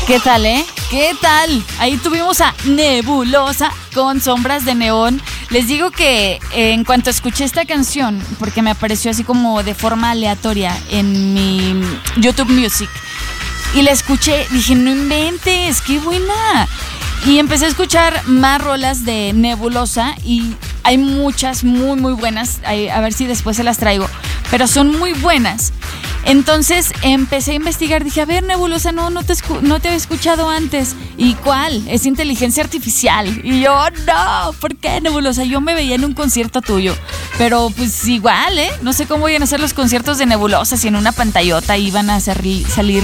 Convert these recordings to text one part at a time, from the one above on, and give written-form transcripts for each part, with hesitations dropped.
¿Qué tal, ¿Qué tal? Ahí tuvimos a Nebulosa con Sombras de Neón. Les digo que en cuanto escuché esta canción, porque me apareció así como de forma aleatoria en mi YouTube Music, y la escuché, dije, no inventes, qué buena. Y empecé a escuchar más rolas de Nebulosa y hay muchas muy muy buenas, a ver si después se las traigo, pero son muy buenas. Entonces empecé a investigar, dije, a ver, Nebulosa, no te había escuchado antes. ¿Y cuál? Es inteligencia artificial. Y yo, no, ¿por qué, Nebulosa? Yo me veía en un concierto tuyo. Pero pues igual, no sé cómo iban a ser los conciertos de Nebulosa, si en una pantallota iban a salir,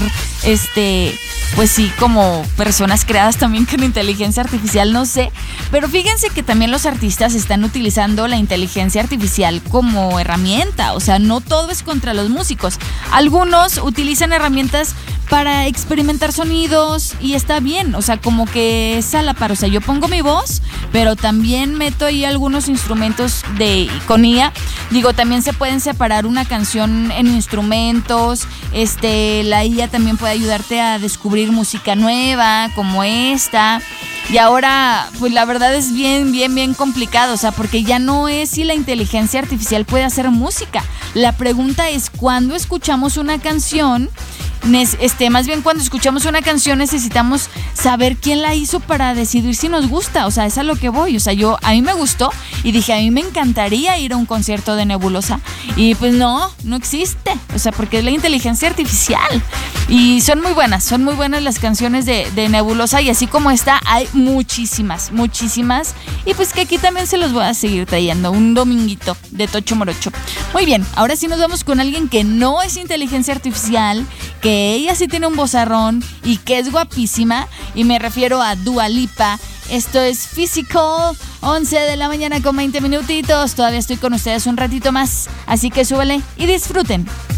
pues sí, como personas creadas también con inteligencia artificial, no sé. Pero fíjense que también los artistas están utilizando la inteligencia artificial como herramienta. O sea, no todo es contra los músicos. Algunos utilizan herramientas para experimentar sonidos y está bien, o sea, como que es a la par. O sea, yo pongo mi voz, pero también meto ahí algunos instrumentos con IA. Digo, también se pueden separar una canción en instrumentos. La IA también puede ayudarte a descubrir música nueva, como esta. Y ahora, pues la verdad es bien complicado, o sea, porque ya no es si la inteligencia artificial puede hacer música. La pregunta es, ¿cuándo escuchamos una canción? Más bien cuando escuchamos una canción necesitamos saber quién la hizo para decidir si nos gusta. O sea, es a lo que voy. O sea, a mí me gustó y dije, a mí me encantaría ir a un concierto de Nebulosa. Y pues no existe. O sea, porque es la inteligencia artificial. Y son muy buenas las canciones de Nebulosa. Y así como esta, hay muchísimas. Y pues que aquí también se los voy a seguir trayendo un dominguito de Tocho Morocho. Muy bien, ahora sí nos vamos con alguien que no es inteligencia artificial, que ella sí tiene un vozarrón y que es guapísima, y me refiero a Dua Lipa. Esto es Physical, 11 de la mañana con 20 minutitos. Todavía estoy con ustedes un ratito más, así que súbele y disfruten.